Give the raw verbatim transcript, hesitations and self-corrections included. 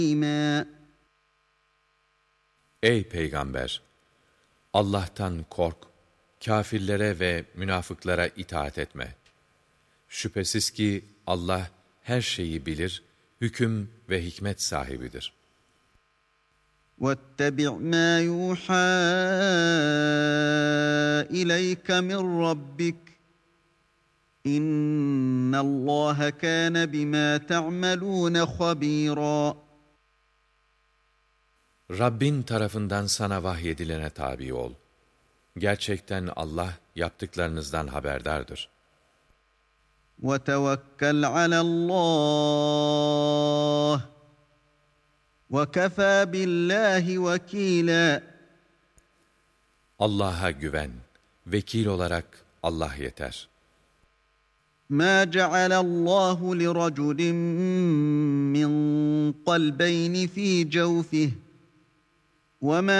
Ey Peygamber! Allah'tan kork, kâfirlere ve münafıklara itaat etme. Şüphesiz ki Allah her şeyi bilir, hüküm ve hikmet sahibidir. وَاتَّبِعْ مَا يُوحَى إِلَيْكَ مِنْ رَبِّكَ إِنَّ اللّٰهَ كَانَ بِمَا تَعْمَلُونَ خَب۪يرًا. Rabbin tarafından sana vahyedilene tabi ol. Gerçekten Allah yaptıklarınızdan haberdardır. وَتَوَكَّلْ عَلَى اللّٰهِ وَكَفَى بِاللّٰهِ وَك۪يلًا. Allah'a güven, vekil olarak Allah yeter. مَا جَعَلَ اللّٰهُ لِرَجُلٍ مِّن قَلْبَيْنِ ف۪ي جَوْفِهِ وَمَا